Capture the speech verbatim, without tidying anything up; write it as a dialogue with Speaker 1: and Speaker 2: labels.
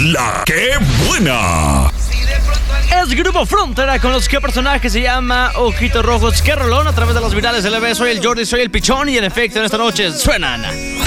Speaker 1: La Que Buena.
Speaker 2: Es Grupo Frontera con los que personaje se llama Ojitos Rojos. Qué rolón a través de los virales. L B, soy el Jordi, soy el Pichón y en efecto en esta noche suenan